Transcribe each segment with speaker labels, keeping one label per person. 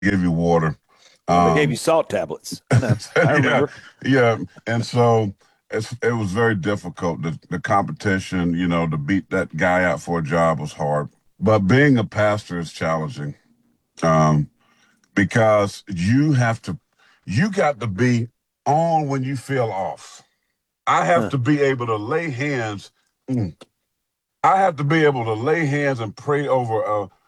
Speaker 1: give you water.
Speaker 2: Oh, they gave you
Speaker 1: Um,
Speaker 2: salt tablets. I know. I
Speaker 1: yeah,
Speaker 2: remember.
Speaker 1: yeah. And so it was very difficult. The competition, to beat that guy out for a job was hard. But being a pastor is challenging, um, because you got to be on when you feel off. I have
Speaker 2: Huh.
Speaker 1: to be able to lay hands. Mm. I have to be able to lay hands and pray over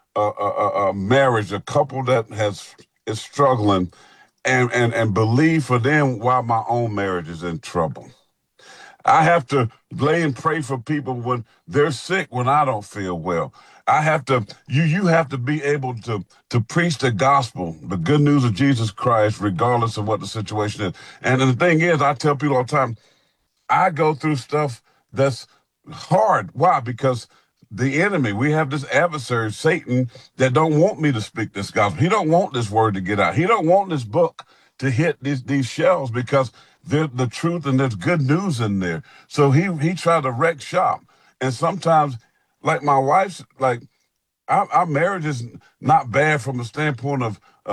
Speaker 1: a marriage, a couple that is struggling, and believe for them while my own marriage is in trouble. I have to lay and pray for people when they're sick, when I don't feel well. I have to you have to be able to preach the gospel, the good news of Jesus Christ, regardless of what the situation is. And the thing is, I tell people all the time, I go through stuff that's hard. Why? Because the enemy, we have this adversary, Satan, that don't want me to speak this gospel. He don't want this word to get out. He don't want this book to hit these shelves because they're the truth and there's good news in there. So he tried to wreck shop. And sometimes, like my wife's, like our marriage is not bad from a standpoint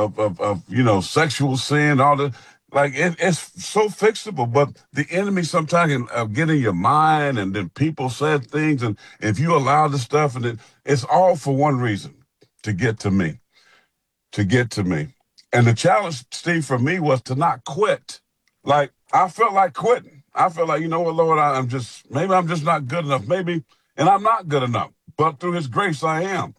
Speaker 1: of sexual sin, all the like it's so fixable. But the enemy sometimes can get in your mind, and then people said things, and if you allow the stuff, and it's all for one reason: to get to me, to get to me. And the challenge, Steve, for me was to not quit. Like I felt like quitting. I felt like, you know what, Lord, maybe I'm just not good enough. Maybe, and I'm not good enough. But through His grace, I am.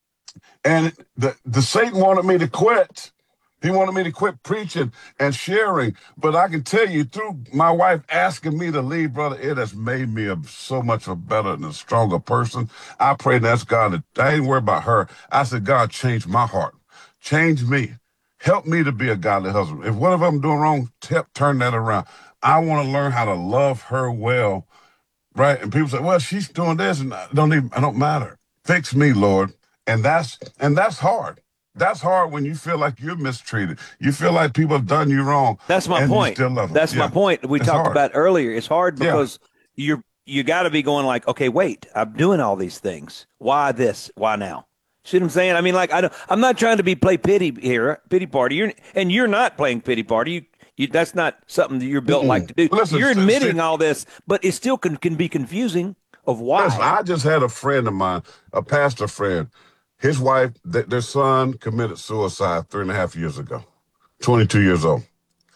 Speaker 1: And the Satan wanted me to quit. He wanted me to quit preaching and sharing. But I can tell you, through my wife asking me to leave, brother, it has made me so much a better and a stronger person. I pray and ask God that I ain't worried about her. I said, God, change my heart. Change me. Help me to be a godly husband. If whatever I'm doing wrong, turn that around. I want to learn how to love her well, right? And people say, well, she's doing this, and I don't matter. Fix me, Lord. And that's hard. That's hard when you feel like you're mistreated. You feel like people have done you wrong,
Speaker 2: That's my
Speaker 1: and you
Speaker 2: point.
Speaker 1: still love them.
Speaker 2: That's my
Speaker 1: Yeah,
Speaker 2: point we
Speaker 1: it's
Speaker 2: talked
Speaker 1: hard.
Speaker 2: about earlier. It's hard
Speaker 1: Yeah,
Speaker 2: because you got to be going like, okay, wait, I'm doing all these things. Why this? Why now? See what I'm saying? I mean, like, I'm not trying to play pity here, pity party. You're not playing pity party. That's not something that you're built like
Speaker 1: mm-mm.
Speaker 2: to do.
Speaker 1: Listen,
Speaker 2: You're
Speaker 1: Steve,
Speaker 2: admitting all this, but it still can be confusing of
Speaker 1: listen.
Speaker 2: why.
Speaker 1: I just had a friend of mine, a pastor friend. His wife, their son committed suicide 3.5 years ago. 22 years old.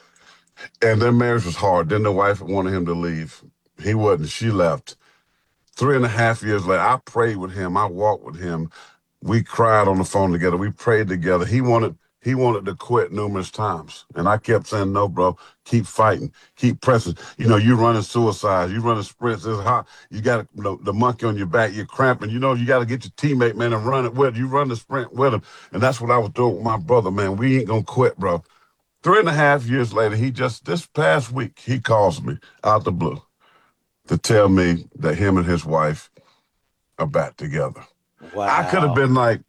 Speaker 1: And their marriage was hard. Then the wife wanted him to leave. He wasn't. She left. 3.5 years later, I prayed with him. I walked with him. We cried on the phone together. We prayed together. He wanted to quit numerous times. And I kept saying, no, bro, keep fighting, keep pressing. You running suicides, you running sprints. It's hot. You got the monkey on your back. You're cramping. You got to get your teammate, man, and run it with you. Run the sprint with him. And that's what I was doing with my brother, man. We ain't going to quit, bro. 3.5 years later, this past week, he calls me out the blue to tell me that him and his wife are back together. I could have
Speaker 2: Wow.
Speaker 1: been like,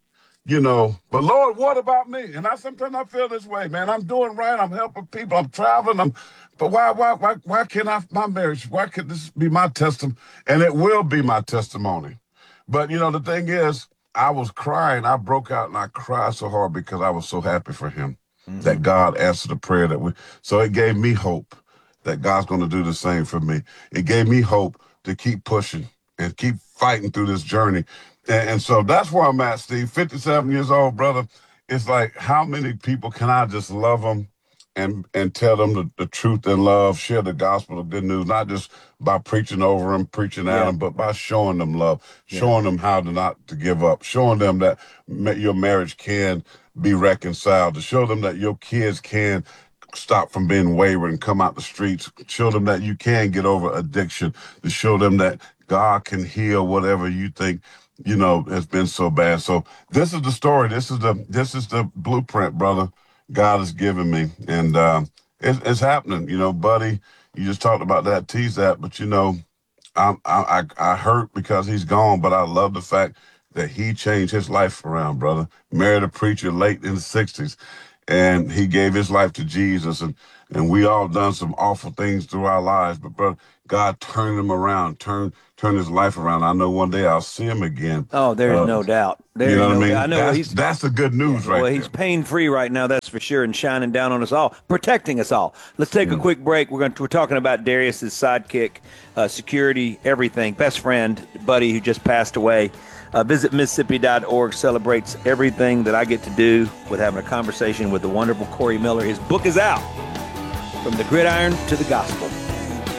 Speaker 1: but Lord, what about me? And sometimes I feel this way, man. I'm doing right. I'm helping people. I'm traveling. But why can't my marriage? Why could this be my testimony? And it will be my testimony. But the thing is, I was crying. I broke out and I cried so hard because I was so happy for him
Speaker 2: Hmm.
Speaker 1: that God answered the prayer so it gave me hope that God's going to do the same for me. It gave me hope to keep pushing and keep fighting through this journey. And so that's where I'm at, Steve. 57 years old, brother. It's like, how many people can I just love them and tell them the truth and love, share the gospel of good news, not just by preaching over them, preaching at
Speaker 2: Yeah.
Speaker 1: them, but by showing them love,
Speaker 2: Yeah.
Speaker 1: showing them how to not to give up, showing them that your marriage can be reconciled, to show them that your kids can stop from being wayward and come out the streets, show them that you can get over addiction, to show them that God can heal whatever you think has been so bad. So this is the story. This is the blueprint, brother. God has given me, and it's happening. Buddy, you just talked about that, tease that, but I hurt because he's gone, but I love the fact that he changed his life around, brother. Married a preacher late in the 60s, and he gave his life to Jesus. And and we all done some awful things through our lives. But brother, God turned him around, turn his life around. I know one day I'll see him again.
Speaker 2: Oh, there's no doubt.
Speaker 1: You
Speaker 2: There's
Speaker 1: know what I
Speaker 2: no doubt.
Speaker 1: mean?
Speaker 2: I know
Speaker 1: That's the good news right
Speaker 2: well,
Speaker 1: there.
Speaker 2: he's pain free right now, that's for sure, and shining down on us all, protecting us all. Let's take a quick break. We're talking about Darius's sidekick, security, everything, best friend, buddy who just passed away. Visit Mississippi.org, celebrates everything that I get to do with having a conversation with the wonderful Corey Miller. His book is out, From the Gridiron to the Gospel.